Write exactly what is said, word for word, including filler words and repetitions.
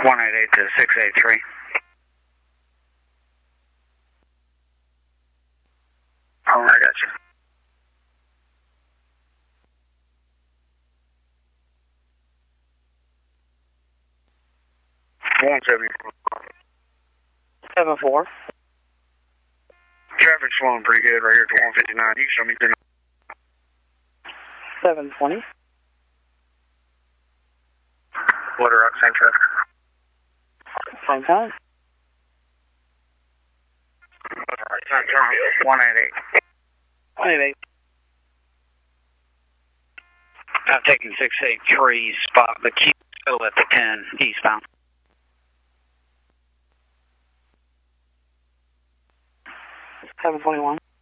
one eight eight to six eight three. Oh, I got you. one seventy four. seven four. Traffic's flowing pretty good right here to one fifty-nine. You can show me through. seven twenty. Water Rock, same traffic. Same time. one eight eight. one eight eight. I'm taking six eight three spot, but keep still at the ten eastbound. seven twenty-one.